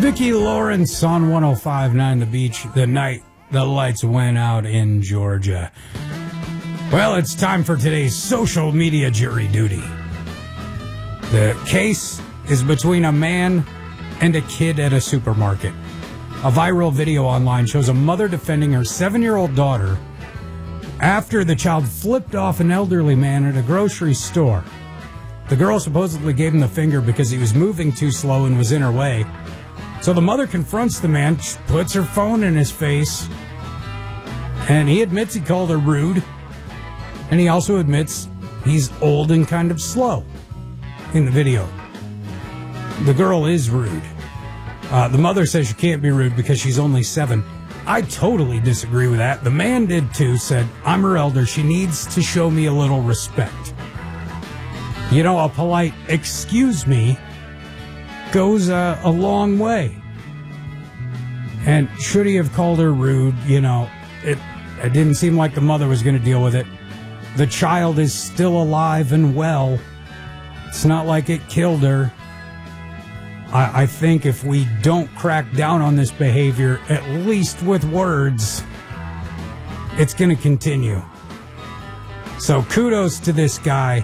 Vicki Lawrence on 105.9 The Beach, the night the lights went out in Georgia. Well, it's time for today's social media jury duty. The case is between a man and a kid at a supermarket. A viral video online shows a mother defending her 7-year-old daughter after the child flipped off an elderly man at a grocery store. The girl supposedly gave him the finger because he was moving too slow and was in her way. So the mother confronts the man, puts her phone in his face, and he admits he called her rude, and he also admits he's old and kind of slow in the video. The girl is rude. The mother says she can't be rude because she's only 7. I totally disagree with that. The man did too, said, I'm her elder. She needs to show me a little respect. You know, a polite excuse me goes a long way. And should he have called her rude? You know, it didn't seem like the mother was going to deal with it. The child is still alive and well. It's not like it killed her. I think if we don't crack down on this behavior, at least with words, it's going to continue. So kudos to this guy.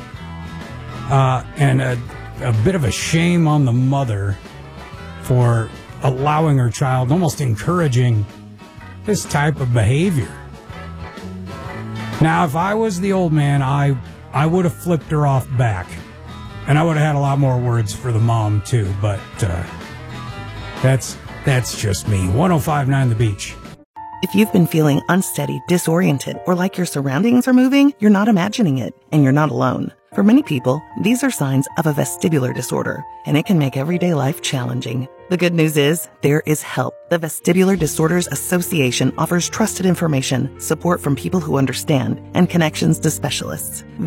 And a bit of a shame on the mother for allowing her child, almost encouraging this type of behavior. Now, if I was the old man, I would have flipped her off back. And I would have had a lot more words for the mom, too. But that's just me. 105.9 The Beach. If you've been feeling unsteady, disoriented, or like your surroundings are moving, you're not imagining it, and you're not alone. For many people, these are signs of a vestibular disorder, and it can make everyday life challenging. The good news is, there is help. The Vestibular Disorders Association offers trusted information, support from people who understand, and connections to specialists.